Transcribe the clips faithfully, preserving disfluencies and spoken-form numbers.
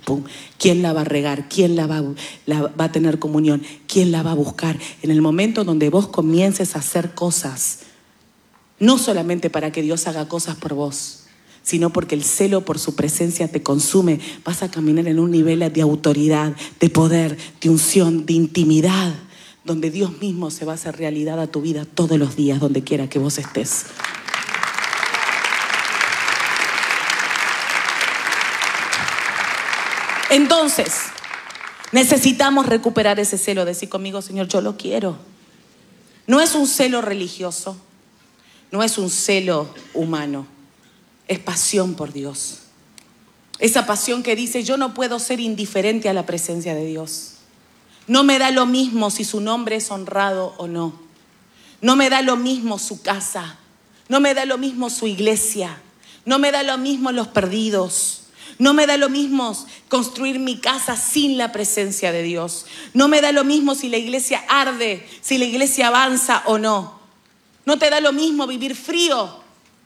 pum. ¿Quién la va a regar? ¿Quién la va, la, va a tener comunión? ¿Quién la va a buscar? En el momento donde vos comiences a hacer cosas, no solamente para que Dios haga cosas por vos, sino porque el celo por su presencia te consume, vas a caminar en un nivel de autoridad, de poder, de unción, de intimidad, donde Dios mismo se va a hacer realidad a tu vida todos los días, donde quiera que vos estés. Entonces, necesitamos recuperar ese celo. Decir conmigo, Señor, yo lo quiero. No es un celo religioso, no es un celo humano. Es pasión por Dios. Esa pasión que dice, yo no puedo ser indiferente a la presencia de Dios. No me da lo mismo si su nombre es honrado o no. No me da lo mismo su casa. No me da lo mismo su iglesia. No me da lo mismo los perdidos. No me da lo mismo construir mi casa sin la presencia de Dios. No me da lo mismo si la iglesia arde, si la iglesia avanza o no. No te da lo mismo vivir frío.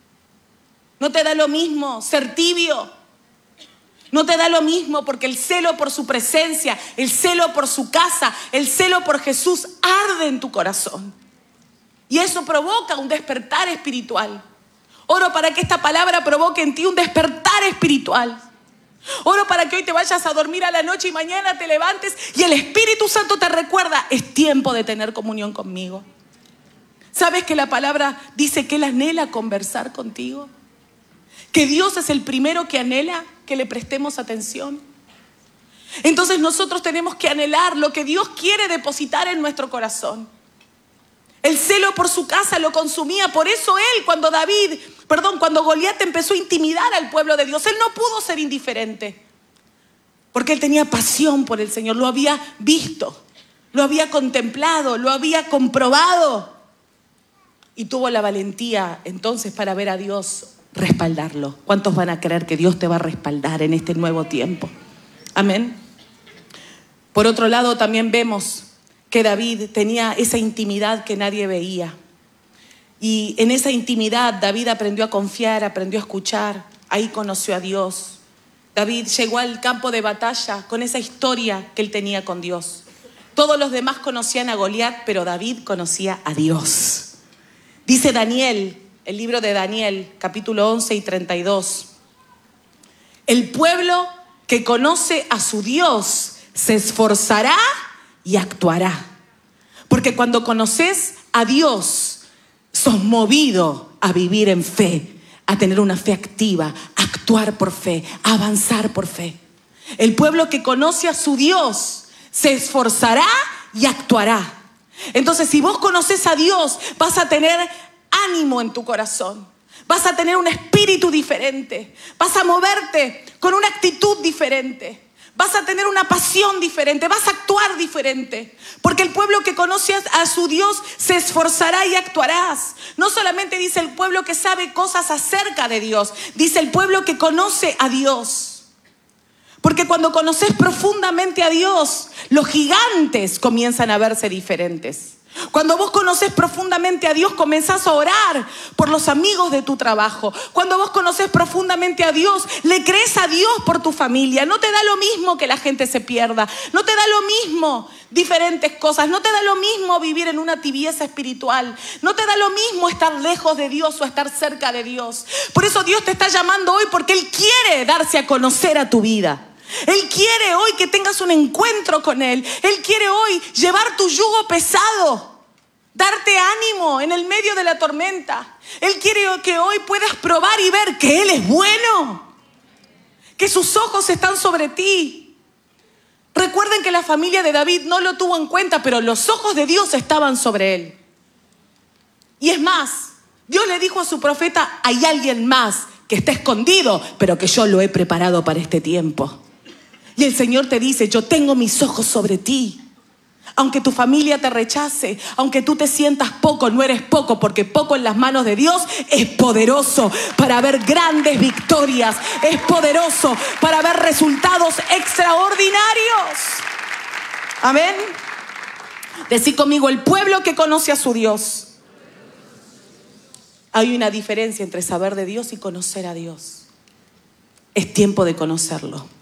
No te da lo mismo ser tibio. No te da lo mismo porque el celo por su presencia, el celo por su casa, el celo por Jesús arde en tu corazón. Y eso provoca un despertar espiritual. Oro para que esta palabra provoque en ti un despertar espiritual. Oro para que hoy te vayas a dormir a la noche y mañana te levantes y el Espíritu Santo te recuerda, es tiempo de tener comunión conmigo. ¿Sabes que la palabra dice que Él anhela conversar contigo? Que Dios es el primero que anhela que le prestemos atención. Entonces nosotros tenemos que anhelar lo que Dios quiere depositar en nuestro corazón. El celo por su casa lo consumía. Por eso él, cuando David, perdón, cuando Goliat empezó a intimidar al pueblo de Dios, él no pudo ser indiferente. Porque él tenía pasión por el Señor, lo había visto, lo había contemplado, lo había comprobado. Y tuvo la valentía entonces para ver a Dios respaldarlo. ¿Cuántos van a creer que Dios te va a respaldar en este nuevo tiempo? Amén. Por otro lado, también vemos que David tenía esa intimidad que nadie veía. Y en esa intimidad David aprendió a confiar, aprendió a escuchar. Ahí conoció a Dios. David llegó al campo de batalla con esa historia que él tenía con Dios. Todos los demás conocían a Goliat, pero David conocía a Dios. Dice Daniel, el libro de Daniel, capítulo once y treinta y dos. El pueblo que conoce a su Dios se esforzará y actuará. Porque cuando conoces a Dios, sos movido a vivir en fe, a tener una fe activa, a actuar por fe, a avanzar por fe. El pueblo que conoce a su Dios se esforzará y actuará. Entonces, si vos conoces a Dios, vas a tener ánimo en tu corazón. Vas a tener un espíritu diferente. Vas a moverte con una actitud diferente. Vas a tener una pasión diferente. Vas a actuar diferente. Porque el pueblo que conoce a su Dios se esforzará y actuarás. No solamente dice el pueblo que sabe cosas acerca de Dios. Dice el pueblo que conoce a Dios. Porque cuando conoces profundamente a Dios, los gigantes comienzan a verse diferentes. Cuando vos conocés profundamente a Dios, comenzás a orar por los amigos de tu trabajo. Cuando vos conocés profundamente a Dios, le crees a Dios por tu familia. No te da lo mismo que la gente se pierda. No te da lo mismo diferentes cosas. No te da lo mismo vivir en una tibieza espiritual. No te da lo mismo estar lejos de Dios o estar cerca de Dios. Por eso Dios te está llamando hoy, porque Él quiere darse a conocer a tu vida. Él quiere hoy que tengas un encuentro con Él. Él quiere hoy llevar tu yugo pesado, darte ánimo en el medio de la tormenta. Él quiere que hoy puedas probar y ver que Él es bueno, que sus ojos están sobre ti. Recuerden que la familia de David no lo tuvo en cuenta, pero los ojos de Dios estaban sobre él. Y es más, Dios le dijo a su profeta, hay alguien más que está escondido, pero que yo lo he preparado para este tiempo. Y el Señor te dice, yo tengo mis ojos sobre ti. Aunque tu familia te rechace, aunque tú te sientas poco, no eres poco, porque poco en las manos de Dios es poderoso para ver grandes victorias, es poderoso para ver resultados extraordinarios. Amén. Decí conmigo, el pueblo que conoce a su Dios. Hay una diferencia entre saber de Dios y conocer a Dios. Es tiempo de conocerlo.